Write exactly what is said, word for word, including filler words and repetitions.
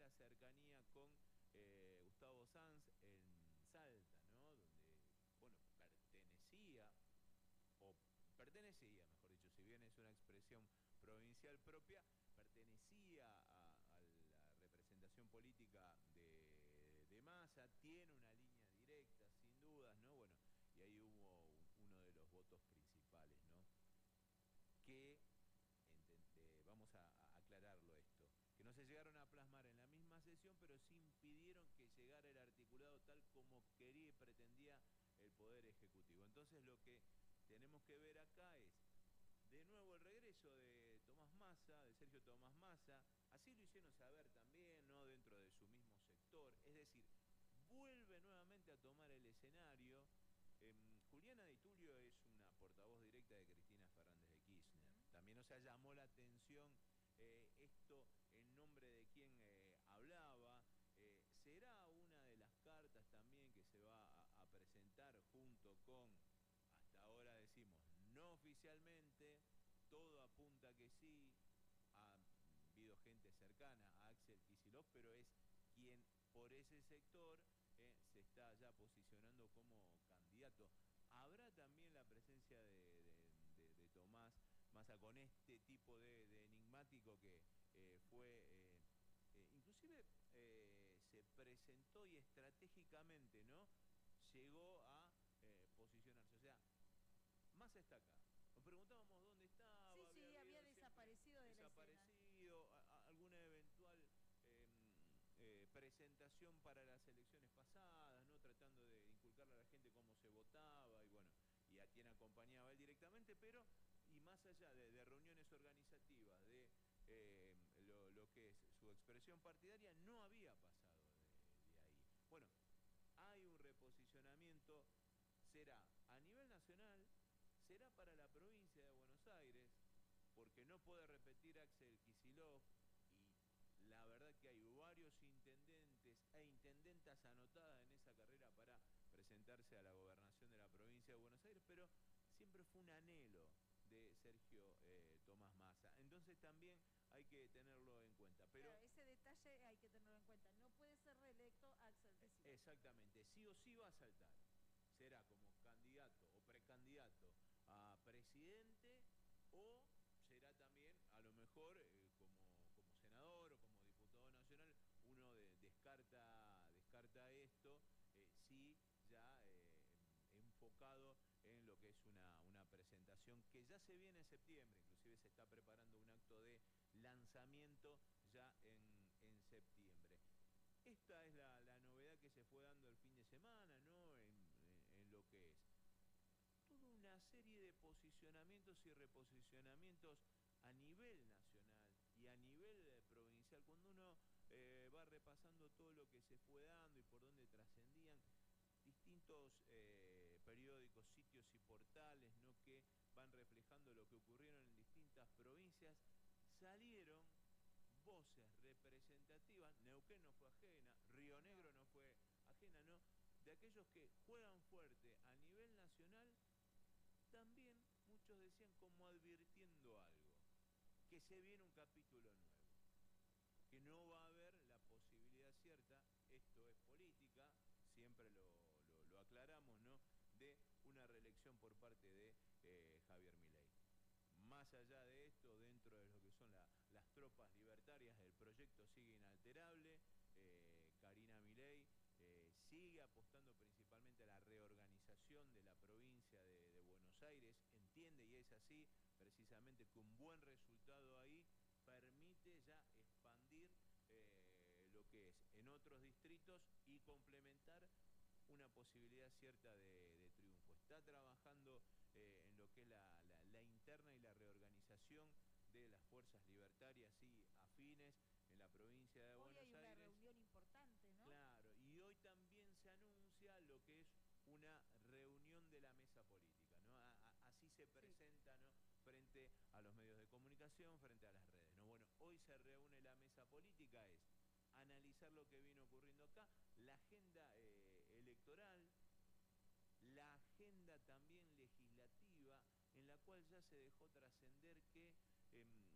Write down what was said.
la cercanía con eh, Gustavo Sanz en Salta, ¿no? Donde, bueno, pertenecía, o pertenecía, mejor dicho, si bien es una expresión provincial propia, pertenecía a, a la representación política de, de Massa, tiene una línea directa, sin dudas, ¿no? Bueno, y ahí hubo un, uno de los votos principales, ¿no? Que, eh, vamos a, a aclararlo esto, que no se llegaron a plasmar en la misma sesión, pero sí impidieron que llegara el articulado tal como quería y pretendía el Poder Ejecutivo. Entonces lo que tenemos que ver acá es, de nuevo, el regreso de Tomás Massa, de Sergio Tomás Massa, así lo hicieron saber también, ¿no? Dentro de su mismo sector, es decir, vuelve nuevamente a tomar el escenario. Eh, Juliana Di Tulio es una portavoz directa de Cristina Fernández de Kirchner. Uh-huh. También, o sea, llamó la atención eh, esto en nombre de quien eh, hablaba. Eh, será una de las cartas también que se va a, a presentar junto con, hasta ahora decimos, no oficialmente, todo apunta que sí. Ha habido gente cercana a Axel Kicillof, pero es quien por ese sector eh, se está ya posicionando como candidato. Habrá también la presencia de, de, de, de Tomás Massa con este tipo de, de enigmático que eh, fue, eh, eh, inclusive eh, se presentó y estratégicamente, ¿no? Llegó a eh, posicionarse. O sea, Massa está acá. Nos preguntábamos dónde Sí, estaba, había sí, había habido siempre desaparecido de la escena. desaparecido, a, a, alguna eventual eh, eh, presentación para las elecciones pasadas, ¿no? Tratando de inculcarle a la gente cómo se votaba y bueno, y a quién acompañaba él directamente, pero, y más allá de, de reuniones organizativas, de eh, lo, lo que es su expresión partidaria, no había pasado de, de ahí. Bueno, hay un reposicionamiento, será a nivel nacional, será para la provincia de Buenos Aires, porque no puede repetir Axel Kicillof, y la verdad que hay varios intendentes e intendentas anotadas en esa carrera para presentarse a la gobernación de la provincia de Buenos Aires, pero siempre fue un anhelo de Sergio eh, Tomás Massa. Entonces también hay que tenerlo en cuenta. Pero Claro, ese detalle hay que tenerlo en cuenta. No puede ser reelecto Axel Kicillof. exactamente, sí o sí va a saltar. Será como candidato o precandidato a presidente, o será también, a lo mejor, eh, como, como senador o como diputado nacional. Uno de, descarta, descarta esto, eh, sí ya eh, enfocado en lo que es una, una presentación que ya se viene en septiembre. Inclusive se está preparando un acto de lanzamiento ya en, en septiembre. Esta es la, la novedad que se fue dando el fin de semana, ¿no? En, en, en lo que es toda una serie de posicionamientos y reposicionamientos a nivel nacional y a nivel eh, provincial. Cuando uno eh, va repasando todo lo que se fue dando y por dónde trascendían distintos eh, periódicos, sitios y portales, ¿no? Que van reflejando lo que ocurrieron en distintas provincias, salieron voces representativas. Neuquén no fue ajena, Río No. Negro no fue ajena, ¿no? De aquellos que juegan fuerte a nivel nacional. También muchos decían como advirtiendo algo, que se viene un capítulo nuevo, que no va a haber la posibilidad cierta, esto es política, siempre lo, lo, lo aclaramos, ¿no? De una reelección por parte de eh, Javier Milei. Más allá de esto, dentro de lo que son la, las tropas libertarias, el proyecto sigue inalterable. eh, Karina Milei eh, sigue apostando principalmente a la reorganización de la provincia de, de Buenos Aires. Entiende, y es así, precisamente que un buen resultado ahí permite ya expandir eh, lo que es en otros distritos y complementar una posibilidad cierta de, de triunfo. Está trabajando eh, en lo que es la, la, la interna y la reorganización de las fuerzas libertarias y afines en la provincia de Hoy hay Buenos una Aires. reunión importante, ¿no? Claro, y hoy también se anuncia lo que es una reunión de la mesa política, ¿no? A, a, así se Sí. presenta, ¿no? Frente a los medios de comunicación, frente a las redes, ¿no? Bueno, hoy se reúne la mesa política, es analizar lo que viene ocurriendo acá, la agenda eh, electoral, la agenda también legislativa, en la cual ya se dejó trascender que eh,